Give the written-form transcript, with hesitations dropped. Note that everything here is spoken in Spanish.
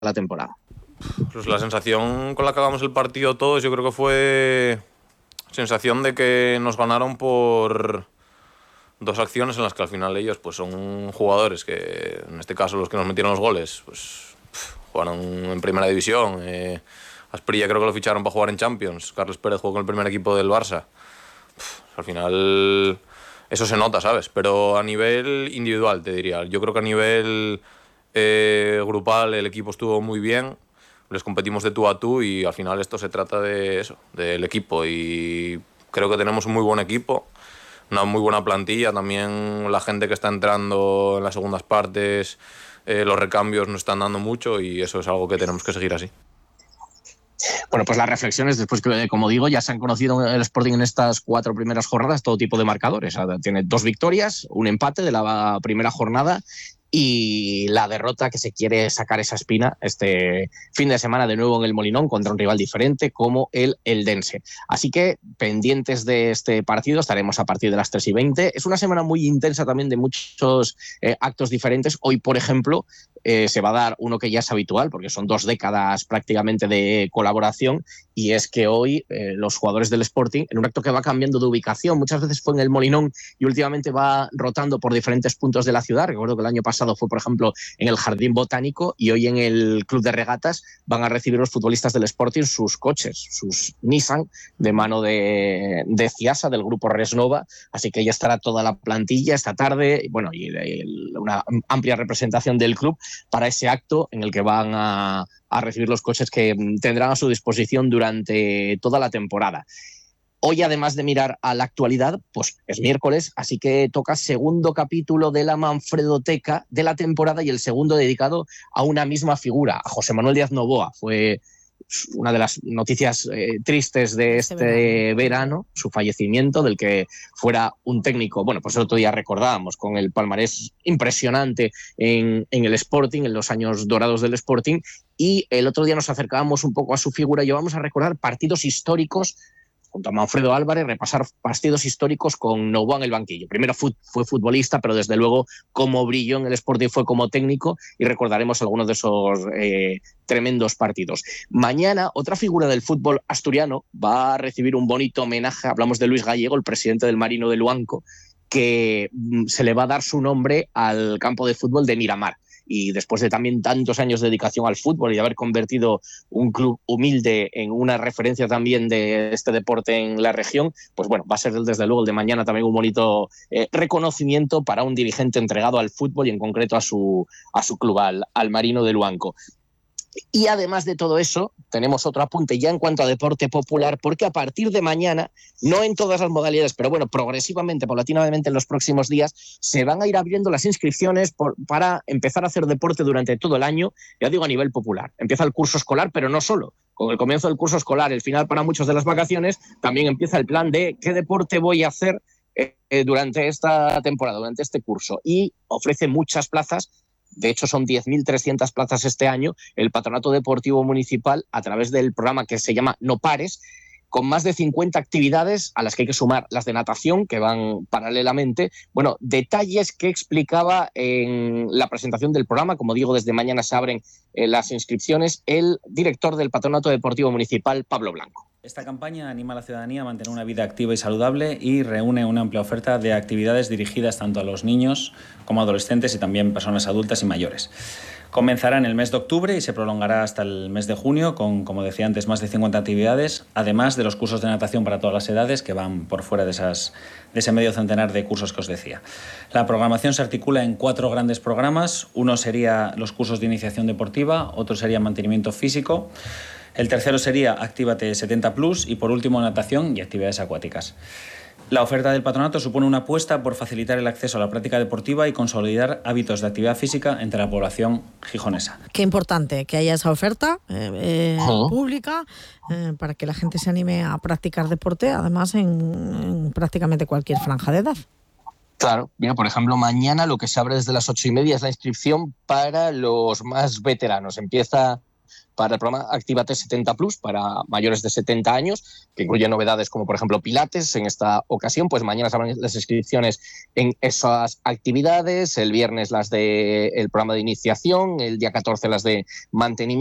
la temporada. Pues la sensación con la que acabamos el partido todos, yo creo que fue sensación de que nos ganaron por dos acciones en las que al final ellos pues son jugadores que, en este caso los que nos metieron los goles, pues jugaron en primera división. Asprilla creo que lo ficharon para jugar en Champions. Carles Pérez jugó con el primer equipo del Barça. Al final eso se nota, ¿sabes? Pero a nivel individual, te diría. Yo creo que a nivel grupal el equipo estuvo muy bien. Les competimos de tú a tú y al final esto se trata de eso, del equipo. Y creo que tenemos un muy buen equipo, una muy buena plantilla. También la gente que está entrando en las segundas partes, los recambios nos están dando mucho y eso es algo que tenemos que seguir así. Bueno, pues las reflexiones, después que, como digo, ya se han conocido el Sporting en estas 4 primeras jornadas, todo tipo de marcadores. Tiene 2 victorias, un empate de la primera jornada y la derrota que se quiere sacar esa espina este fin de semana de nuevo en el Molinón contra un rival diferente como el Eldense. Así que pendientes de este partido, estaremos a partir de las 3:20. Es una semana muy intensa también de muchos actos diferentes. Hoy, por ejemplo, se va a dar uno que ya es habitual, porque son 2 décadas prácticamente de colaboración, y es que hoy los jugadores del Sporting, en un acto que va cambiando de ubicación, muchas veces fue en el Molinón y últimamente va rotando por diferentes puntos de la ciudad. Recuerdo que el año pasado fue, por ejemplo, en el Jardín Botánico, y hoy en el Club de Regatas van a recibir los futbolistas del Sporting sus coches, sus Nissan, de mano de Ciasa, del grupo Resnova. Así que ya estará toda la plantilla esta tarde, bueno, y una amplia representación del club para ese acto en el que van a recibir los coches que tendrán a su disposición durante toda la temporada. Hoy, además de mirar a la actualidad, pues es miércoles, así que toca segundo capítulo de la Manfredoteca de la temporada y el segundo dedicado a una misma figura, a José Manuel Díaz Novoa. Fue una de las noticias tristes de este verano, su fallecimiento, del que fuera un técnico, bueno, pues el otro día recordábamos, con el palmarés impresionante en el Sporting, en los años dorados del Sporting, y el otro día nos acercábamos un poco a su figura y vamos a recordar partidos históricos junto a Manfredo Álvarez, repasar partidos históricos con Novoa en el banquillo. Primero fue futbolista, pero desde luego como brilló en el Sporting fue como técnico, y recordaremos algunos de esos tremendos partidos. Mañana otra figura del fútbol asturiano va a recibir un bonito homenaje. Hablamos de Luis Gallego, el presidente del Marino de Luanco, que se le va a dar su nombre al campo de fútbol de Miramar. Y después de también tantos años de dedicación al fútbol y de haber convertido un club humilde en una referencia también de este deporte en la región, pues bueno, va a ser desde luego el de mañana también un bonito reconocimiento para un dirigente entregado al fútbol y en concreto a su club, al Marino de Luanco. Y además de todo eso, tenemos otro apunte ya en cuanto a deporte popular, porque a partir de mañana, no en todas las modalidades, pero bueno, progresivamente, paulatinamente en los próximos días, se van a ir abriendo las inscripciones para empezar a hacer deporte durante todo el año, ya digo, a nivel popular. Empieza el curso escolar, pero no solo. Con el comienzo del curso escolar, el final para muchos de las vacaciones, también empieza el plan de qué deporte voy a hacer durante esta temporada, durante este curso. Y ofrece muchas plazas. De hecho, son 10.300 plazas este año, el Patronato Deportivo Municipal, a través del programa que se llama No Pares, con más de 50 actividades a las que hay que sumar las de natación, que van paralelamente. Bueno, detalles que explicaba en la presentación del programa. Como digo, desde mañana se abren las inscripciones el director del Patronato Deportivo Municipal, Pablo Blanco. Esta campaña anima a la ciudadanía a mantener una vida activa y saludable y reúne una amplia oferta de actividades dirigidas tanto a los niños como a adolescentes y también personas adultas y mayores. Comenzará en el mes de octubre y se prolongará hasta el mes de junio con, como decía antes, más de 50 actividades, además de los cursos de natación para todas las edades que van por fuera de ese medio centenar de cursos que os decía. La programación se articula en 4 grandes programas. Uno sería los cursos de iniciación deportiva, otro sería mantenimiento físico, el tercero sería Actívate 70+, y por último natación y actividades acuáticas. La oferta del patronato supone una apuesta por facilitar el acceso a la práctica deportiva y consolidar hábitos de actividad física entre la población gijonesa. Qué importante que haya esa oferta pública para que la gente se anime a practicar deporte, además en prácticamente cualquier franja de edad. Claro, mira, por ejemplo, mañana lo que se abre desde las 8:30 es la inscripción para los más veteranos. Empieza para el programa Actívate 70 Plus para mayores de 70 años, que incluye novedades como, por ejemplo, Pilates. En esta ocasión, pues mañana se abren las inscripciones en esas actividades, el viernes las del programa de iniciación, el día 14 las de mantenimiento